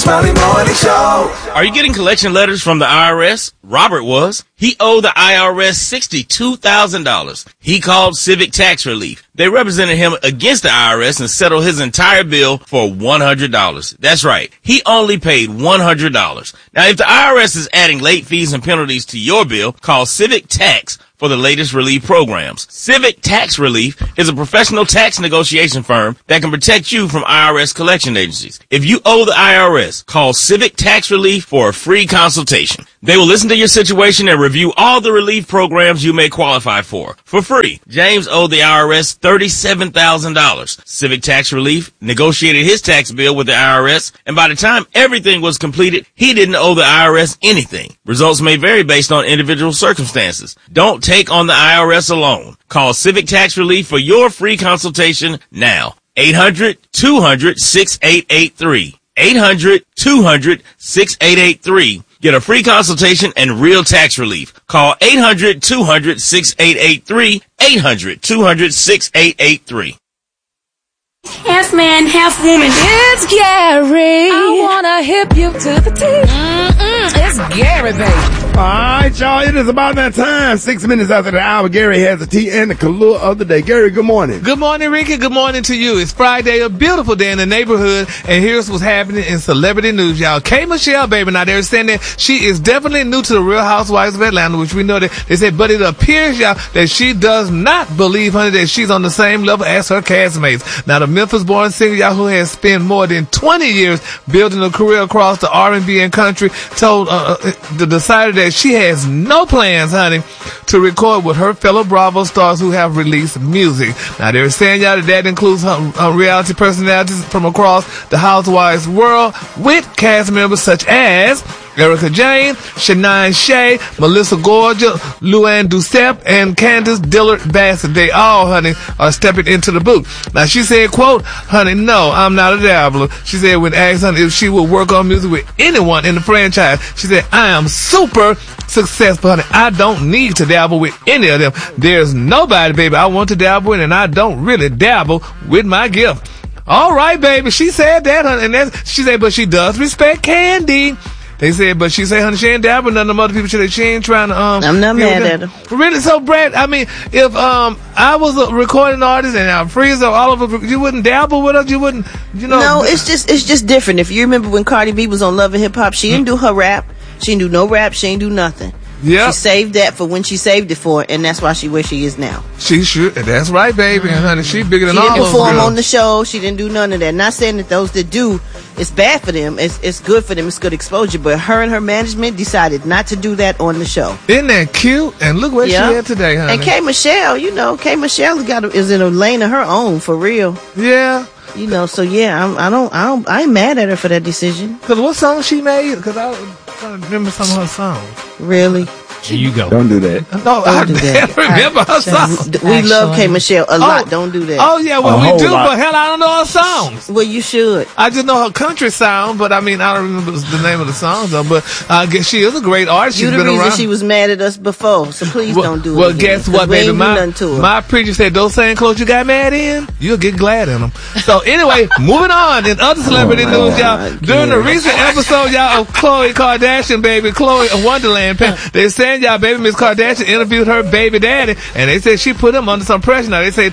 Smiley Morning Show. Are you getting collection letters from the IRS? Robert was. He owed the IRS $62,000. He called Civic Tax Relief. They represented him against the IRS and settled his entire bill for $100. That's right. He only paid $100. Now, if the IRS is adding late fees and penalties to your bill, call Civic Tax for the latest relief programs. Civic Tax Relief is a professional tax negotiation firm that can protect you from IRS collection agencies. If you owe the IRS, call Civic Tax Relief for a free consultation. They will listen to your situation and review all the relief programs you may qualify for free. James owed the IRS $37,000. Civic Tax Relief negotiated his tax bill with the IRS, and by the time everything was completed, he didn't owe the IRS anything. Results may vary based on individual circumstances. Don't take on the IRS alone. Call Civic Tax Relief for your free consultation now. 800-200-6883. 800-200-6883. Get a free consultation and real tax relief. Call 800-200-6883. 800-200-6883. Half man, half woman. It's Gary. I wanna hip you to the teeth. It's Gary, baby. All right, y'all. It is about that time. 6 minutes after the hour, Gary has the tea and the Kahlua of the day. Gary, good morning. Good morning, Ricky. Good morning to you. It's Friday, a beautiful day in the neighborhood, and here's what's happening in celebrity news, y'all. K. Michelle, baby, now they're saying that she is definitely new to the Real Housewives of Atlanta, which we know that they said, but it appears, y'all, that she does not believe, honey, that she's on the same level as her castmates. Now, the Memphis-born singer, y'all, who has spent more than 20 years building a career across the R&B and country, told decided that she has no plans, honey, to record with her fellow Bravo stars who have released music. Now, they're saying, y'all, that includes reality personalities from across the Housewives world with cast members such as Erica Jane, Shania Shea, Melissa Gorga, Luann Duceppe, and Candace Dillard Bassett. They all, honey, are stepping into the booth. Now, she said, quote, honey, no, I'm not a dabbler. She said, when asked, honey, if she would work on music with anyone in the franchise, she said, I am super successful, honey. I don't need to dabble with any of them. There's nobody, baby, I want to dabble with, and I don't really dabble with my gift. All right, baby. She said that, honey, and she said, but she does respect Candy. They said, but she said, honey, she ain't dabbling none of them other people. She ain't trying to, I'm not mad at her. Really? So, Brad, I mean, if, I was a recording artist and Freezer, all of us, you wouldn't dabble with us? You wouldn't, you know? No, it's just different. If you remember when Cardi B was on Love and Hip Hop, she didn't do her rap. She didn't do no rap. She didn't do nothing. Yeah. She saved that for when she saved it for, and that's why she where she is now. She should. That's right, baby. And honey, she bigger than all of them. She didn't perform on the show. She didn't do none of that. Not saying that those that do, it's bad for them. It's good for them. It's good exposure. But her and her management decided not to do that on the show. Isn't that cute? And look where she is today, honey. And K. Michelle, you know, K. Michelle is in a lane of her own for real. Yeah. You know, so yeah, I ain't mad at her for that decision. Cause what song she made? Cause I trying to remember some of her songs. Really? Here you go. Don't do that. No, I can't remember her songs. We love K. Michelle a lot. Don't do that. Oh, yeah, well, we do, but hell, I don't know her songs. Well, you should. I just know her country sound, but I mean, I don't remember the name of the songs, though. But I guess she is a great artist. You're She's the been reason around. she was mad at us before, so please don't do it. Well, again, guess what, baby? My preacher said, those same clothes you got mad in, you'll get glad in them. So, anyway, moving on. In other celebrity news, y'all, during the recent episode, y'all, of Khloe Kardashian, baby, Khloe of Wonderland, they saying, y'all, baby, Miss Kardashian interviewed her baby daddy, and they said she put him under some pressure. Now, they say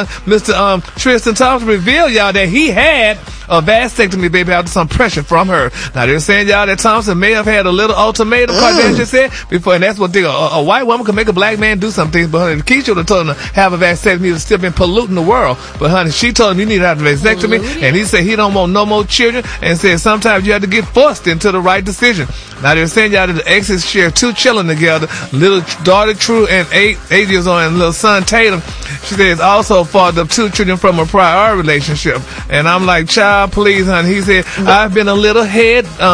Mr. Tristan Thompson revealed, y'all, that he had a vasectomy, baby, after some pressure from her. Now, they're saying, y'all, that Thompson may have had a little ultimatum, Kardashian said, before, and that's what they a white woman can make a black man do some things, but honey, Keisha would have told him to have a vasectomy. He would still been polluting the world. But honey, she told him you need to have a vasectomy, and he said he don't want no more children, and said sometimes you have to get forced into the right decision. Now, they're saying, y'all, that the exes share 2 children together, little daughter True and 8 years old, and little son Tatum. She says also fathered up 2 children from a prior relationship. And I'm like, child, please, honey. He said, I've been a little head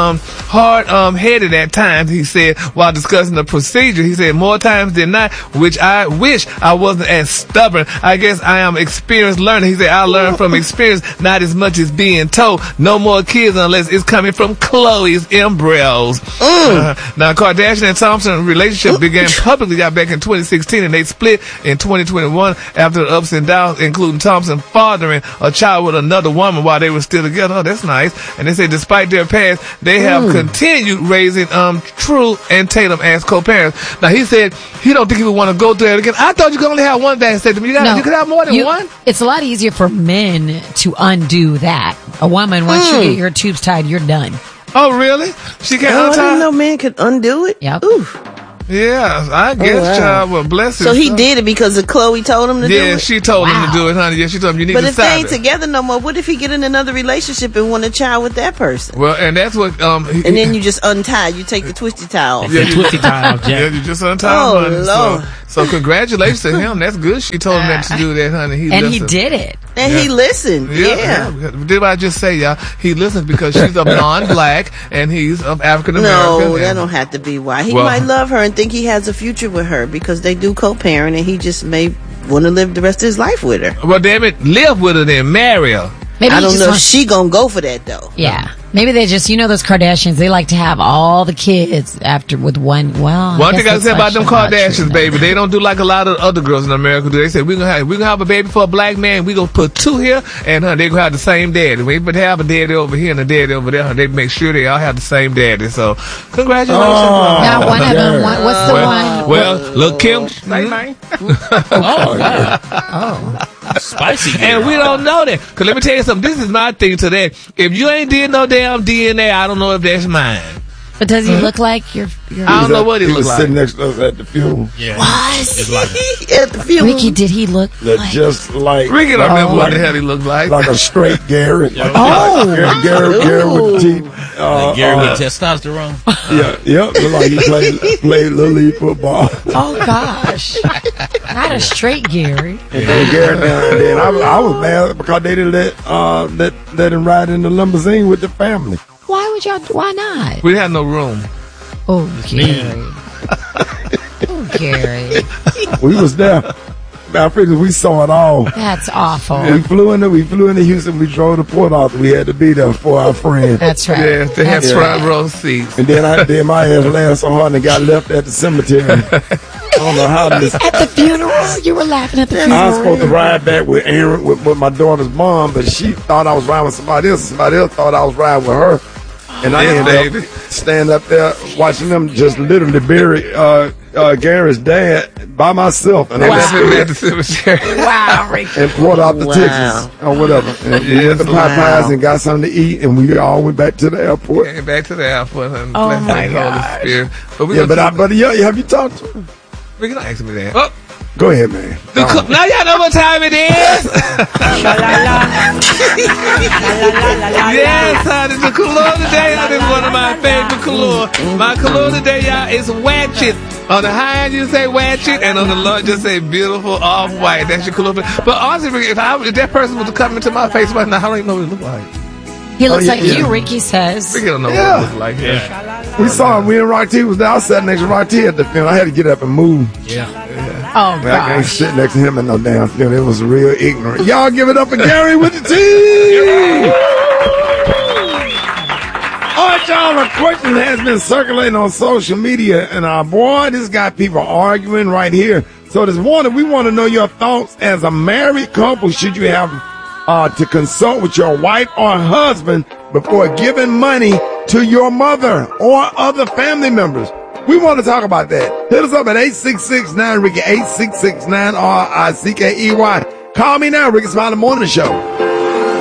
hard-headed at times, he said, while discussing the procedure. He said, more times than not, which I wish I wasn't as stubborn. I guess I am experienced learner. He said, I learned from experience, not as much as being told. No more kids unless it's coming from Chloe's embryos. Now, Kardashian and Thompson relationship began publicly back in 2016, and they split in 2021 after the ups and downs, including Thompson fathering a child with another woman while they were still together. Oh, that's nice. And they say despite their past, they have continued raising True and Tatum as co-parents. Now, he said he don't think he would want to go through that again. I thought you could only have one dad. Said to me, you could have more than one. It's a lot easier for men to undo that. A woman, once you get your tubes tied, you're done. Oh, really? She can't I untie? didn't know men could undo it. Yep. Oof. Yeah, I guess, child, well, bless him. So he did it because of Chloe told him to do it? Yeah, she told him to do it, honey. Yeah, she told him you need to stop it. But if they ain't together no more, what if he get in another relationship and want a child with that person? Well, and that's what, and then you just untie, you take the twisty tie off. Yeah, twisty tie off, yeah, you just untie him, honey. Lord. So congratulations to him. That's good. She told him that to do that, honey. He did it. And he listened. Yeah. Did I just say, y'all? He listened because she's of non-black and he's of African American. No, that don't have to be why. He might love her and think he has a future with her because they do co-parent, and he just may want to live the rest of his life with her. Well, damn it, live with her then, marry her. Maybe I don't know if she gonna go for that though. Yeah. Maybe they just, those Kardashians, they like to have all the kids after with one. Well, one thing I say about them Kardashians, baby, they don't do like a lot of other girls in America do. They say we're gonna have a baby for a black man. We gonna put two here, and they gonna have the same daddy. We but have a daddy over here and a daddy over there. They make sure they all have the same daddy. So, congratulations. Now one of them. What's the one? Well, look, Kim. Spicy. And we don't know that. Cause let me tell you something. This is my thing today. If you ain't did no damn DNA, I don't know if that's mine. But does he look like your I don't know what he looks like. He was sitting next to us at the funeral. Yeah. Was like at the funeral? Ricky, did he look like? Just like Ricky don't remember what the hell he looked like. Like a straight Gary. Gary with teeth. Gary with testosterone. Yeah. Look like he played Little League football. Oh gosh. Not a straight Gary. And then I was mad because they didn't let him ride in the limousine with the family. Why not? We had no room. Oh, Gary. Oh, Gary. We was there. I figured we saw it all. That's awful. We flew into Houston. We drove to Port Arthur. We had to be there for our friend. That's right. Yeah, they had front row seats. And then my ass laughed so hard and got left at the cemetery. I don't know how this. At the funeral? You were laughing at the funeral? I was supposed to ride back with Aaron, with my daughter's mom, but she thought I was riding with somebody else. Somebody else thought I was riding with her. And I ended up standing up there watching them just literally bury Gary's dad by myself. And I at the cemetery. Wow, Ricky. And brought out the tickets or whatever. And we went to Popeyes and got something to eat, and we all went back to the airport. Yeah, back to the airport. And oh my God! But have you talked to him? Ricky, don't ask me that. Oh. Go ahead, man. Now y'all know what time it is. Yes, honey, the color today is one of my favorite color. My color today, y'all, is Watchet. On the high end, you say Watchet, and on the low, just say beautiful off-white. That's your color. But honestly, if that person was to come into my face right now, I don't even know what it looked like. He looks like you, Ricky says. Ricky don't know what it looks like. Yeah. We saw him. We and Rock T was there. I sat next to Rock T at the funeral. I had to get up and move. Yeah. Oh, God. I can't sit next to him at no damn funeral. It was real ignorant. Y'all give it up for Gary with the T. All right, y'all. A question has been circulating on social media, and boy, this got people arguing right here. So this morning, we want to know your thoughts as a married couple. Should you have to consult with your wife or husband before giving money to your mother or other family members? We want to talk about that. Hit us up at 866-9-RICKY, 866-9-RICKEY. Call me now, Ricky Smiley Morning Show.